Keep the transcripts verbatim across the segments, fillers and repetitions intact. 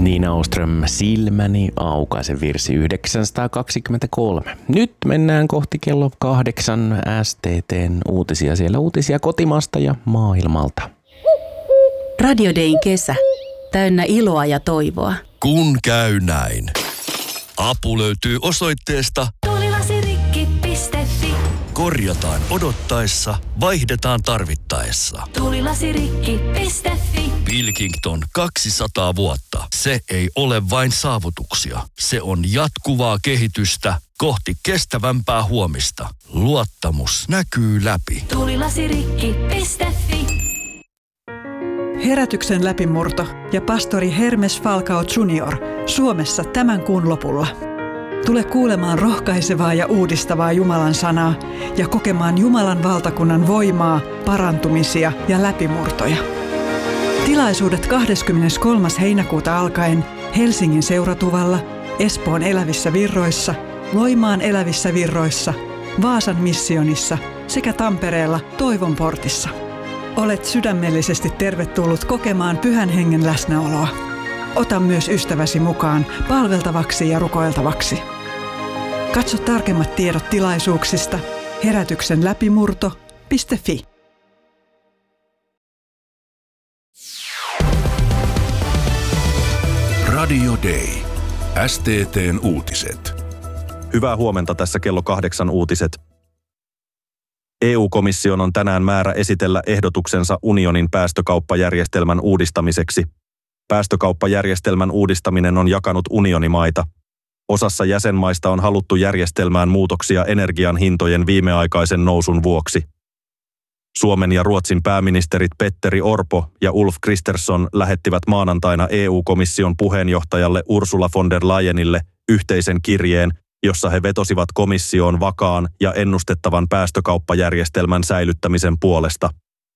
Nina Åström, Silmäni aukaise, virsi yhdeksänsataakaksikymmentäkolme. Nyt mennään kohti kello kahdeksan S T T:n uutisia. Siellä uutisia kotimaasta ja maailmalta. Radio Dayn kesä. Täynnä iloa ja toivoa. Kun käy näin. Apu löytyy osoitteesta tuulilasirikki piste fi. Korjataan odottaessa, vaihdetaan tarvittaessa. tuulilasirikki piste fi. Pilkington kaksisataa vuotta. Se ei ole vain saavutuksia. Se on jatkuvaa kehitystä kohti kestävämpää huomista. Luottamus näkyy läpi. tuulilasirikki piste fi. Herätyksen läpimurto ja pastori Hermes Falcao junior Suomessa tämän kuun lopulla. Tule kuulemaan rohkaisevaa ja uudistavaa Jumalan sanaa ja kokemaan Jumalan valtakunnan voimaa, parantumisia ja läpimurtoja. Tilaisuudet kahdeskymmeneskolmas heinäkuuta alkaen Helsingin Seuratuvalla, Espoon Elävissä Virroissa, Loimaan Elävissä Virroissa, Vaasan missionissa sekä Tampereella Toivon portissa. Olet sydämellisesti tervetullut kokemaan Pyhän Hengen läsnäoloa. Ota myös ystäväsi mukaan palveltavaksi ja rukoiltavaksi. Katso tarkemmat tiedot tilaisuuksista herätyksen läpimurto piste fi. Radio Day. S T T:n uutiset. Hyvää huomenta, tässä kello kahdeksan uutiset. E U-komission on tänään määrä esitellä ehdotuksensa unionin päästökauppajärjestelmän uudistamiseksi. Päästökauppajärjestelmän uudistaminen on jakanut unionimaita. Osassa jäsenmaista on haluttu järjestelmään muutoksia energian hintojen viimeaikaisen nousun vuoksi. Suomen ja Ruotsin pääministerit Petteri Orpo ja Ulf Kristersson lähettivät maanantaina E U-komission puheenjohtajalle Ursula von der Leyenille yhteisen kirjeen, jossa he vetosivat komissioon vakaan ja ennustettavan päästökauppajärjestelmän säilyttämisen puolesta.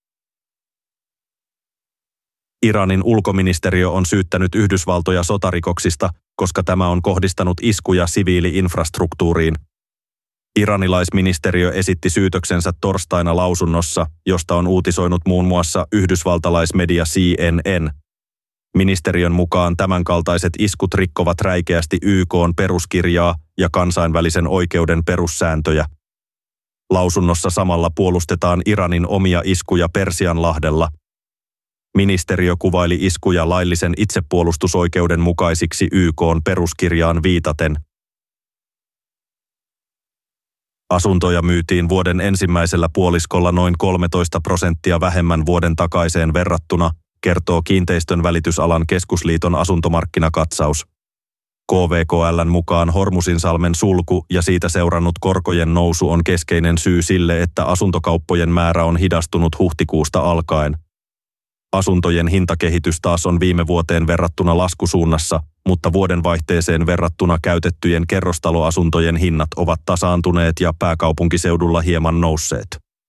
Iranin ulkoministeriö on syyttänyt Yhdysvaltoja sotarikoksista, koska tämä on kohdistanut iskuja siviili-infrastruktuuriin. Iranilaisministeriö esitti syytöksensä torstaina lausunnossa, josta on uutisoinut muun muassa yhdysvaltalaismedia C N N. Ministeriön mukaan tämänkaltaiset iskut rikkovat räikeästi Y K:n peruskirjaa ja kansainvälisen oikeuden perussääntöjä. Lausunnossa samalla puolustetaan Iranin omia iskuja Persianlahdella. Ministeriö kuvaili iskuja laillisen itsepuolustusoikeuden mukaisiksi Y K:n peruskirjaan viitaten. Asuntoja myytiin vuoden ensimmäisellä puoliskolla noin kolmetoista prosenttia vähemmän vuoden takaiseen verrattuna, kertoo Kiinteistön välitysalan keskusliiton asuntomarkkinakatsaus. K V K L:n mukaan Hormusinsalmen sulku ja siitä seurannut korkojen nousu on keskeinen syy sille, että asuntokauppojen määrä on hidastunut huhtikuusta alkaen. Asuntojen hintakehitys taas on viime vuoteen verrattuna laskusuunnassa, mutta vuodenvaihteeseen verrattuna käytettyjen kerrostaloasuntojen hinnat ovat tasaantuneet ja pääkaupunkiseudulla hieman nousseet.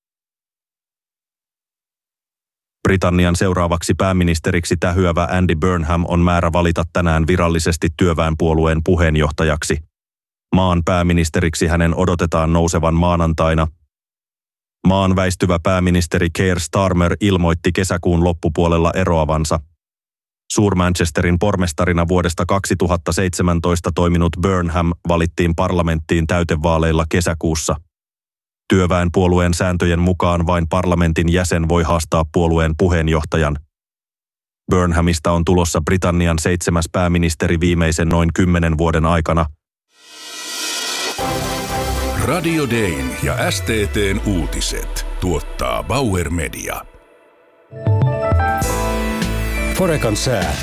Britannian seuraavaksi pääministeriksi tähyävä Andy Burnham on määrä valita tänään virallisesti työväenpuolueen puheenjohtajaksi. Maan pääministeriksi hänen odotetaan nousevan maanantaina. Maan väistyvä pääministeri Keir Starmer ilmoitti kesäkuun loppupuolella eroavansa. Suur-Manchesterin pormestarina vuodesta kaksituhattaseitsemäntoista toiminut Burnham valittiin parlamenttiin täytevaaleilla kesäkuussa. Työväenpuolueen sääntöjen mukaan vain parlamentin jäsen voi haastaa puolueen puheenjohtajan. Burnhamista on tulossa Britannian seitsemäs pääministeri viimeisen noin kymmenen vuoden aikana. Radio Dayn ja S T T:n uutiset tuottaa Bauer Media. Forekan sää.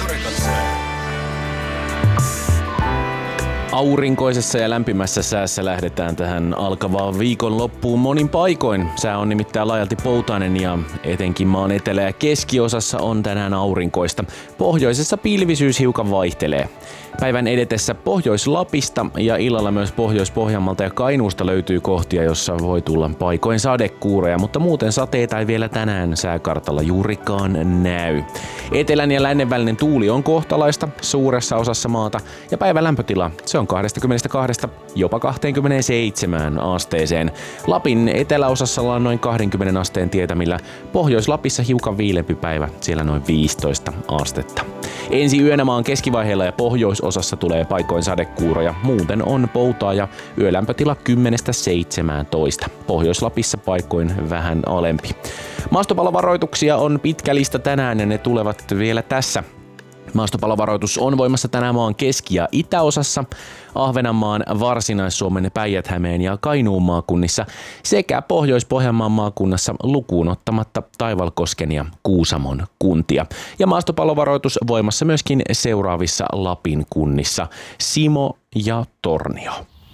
Aurinkoisessa ja lämpimässä säässä lähdetään tähän alkavaan viikonloppuun monin paikoin. Sää on nimittäin laajalti poutainen ja etenkin maan etelä- ja keskiosassa on tänään aurinkoista. Pohjoisessa pilvisyys hiukan vaihtelee. Päivän edetessä Pohjois-Lapista ja illalla myös Pohjois-Pohjanmaalta ja Kainuusta löytyy kohtia, jossa voi tulla paikoin sadekuureja, mutta muuten sateita ei vielä tänään sääkartalla juurikaan näy. Etelän ja lännen välinen tuuli on kohtalaista suuressa osassa maata ja päivän lämpötila se Se on kaksikymmentäkaksi jopa kaksikymmentäseitsemän asteeseen. Lapin eteläosassa ollaan noin kaksikymmentä asteen tietämillä. Pohjois-Lapissa hiukan viilempi päivä, siellä noin viisitoista astetta. Ensi yönä maan keskivaiheella ja pohjoisosassa tulee paikoin sadekuuroja. Muuten on poutaa ja yölämpötila kymmenestä seitsemääntoista. Pohjois-Lapissa paikoin vähän alempi. Maastopalovaroituksia on pitkä lista tänään ja ne tulevat vielä tässä. Maastopalovaroitus on voimassa tänään maan keski- ja itäosassa, Ahvenanmaan, Varsinais-Suomen, Päijät-Hämeen ja Kainuun maakunnissa sekä Pohjois-Pohjanmaan maakunnassa lukuun ottamatta Taivalkosken ja Kuusamon kuntia. Ja maastopalovaroitus voimassa myöskin seuraavissa Lapin kunnissa, Simo ja Tornio.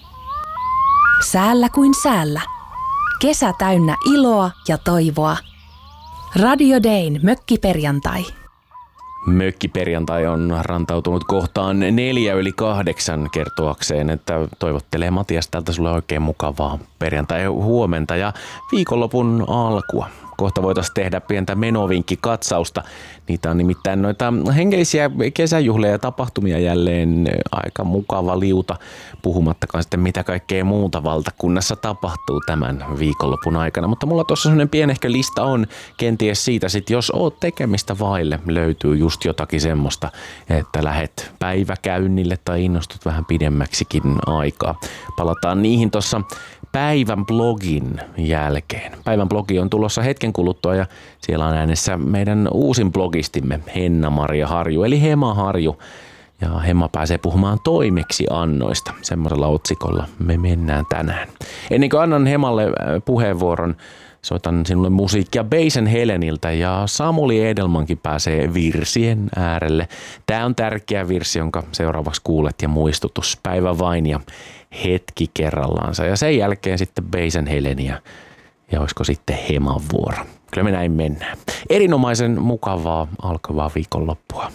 Säällä kuin säällä. Kesä täynnä iloa ja toivoa. Radio Dayn mökkiperjantai. Mökkiperjantai on rantautunut kohtaan neljä yli kahdeksan kertoakseen, että toivottelee Matias tältä sulle oikein mukavaa perjantai huomenta ja viikonlopun alkua. Kohta voitaisiin tehdä pientä menovinkkikatsausta. Niitä on nimittäin noita hengellisiä kesäjuhlia ja tapahtumia jälleen aika mukava liuta, puhumattakaan sitten mitä kaikkea muuta valtakunnassa tapahtuu tämän viikonlopun aikana. Mutta mulla tuossa sellainen pienehkö lista on kenties siitä sit, jos oot tekemistä vaille, löytyy just jotakin semmoista, että lähet päiväkäynnille tai innostut vähän pidemmäksikin aikaa. Palataan niihin tuossa päivän blogin jälkeen. Päivän blogi on tulossa hetken kuluttua ja siellä on äänessä meidän uusin blogistimme Henna-Maria Harju eli Hema Harju. Ja Hemma pääsee puhumaan toimeksiannoista. Semmoisella otsikolla me mennään tänään. Ennen kuin annan Hemalle puheenvuoron, soitan sinulle musiikkia Beisen Heleniltä ja Samuli Edelmankin pääsee virsien äärelle. Tää on tärkeä virsi, jonka seuraavaksi kuulet ja muistutus. Päivä vain ja hetki kerrallaansa. Ja sen jälkeen sitten Beisen Heleniä ja olisiko sitten Heman vuoro. Kyllä me näin mennään. Erinomaisen mukavaa alkavaa viikonloppua.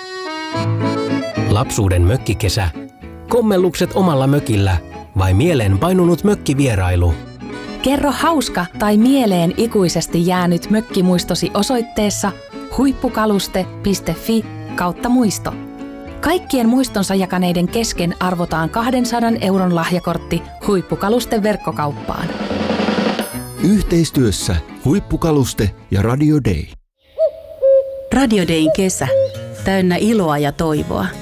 Lapsuuden mökkikesä. Kommellukset omalla mökillä vai mieleen painunut mökkivierailu? Kerro hauska tai mieleen ikuisesti jäänyt mökkimuistosi osoitteessa huippukaluste piste fi kautta muisto. Kaikkien muistonsa jakaneiden kesken arvotaan kahdensadan euron lahjakortti Huippukaluste verkkokauppaan. Yhteistyössä Huippukaluste ja Radio Day. Radio Dayn kesä. Täynnä iloa ja toivoa.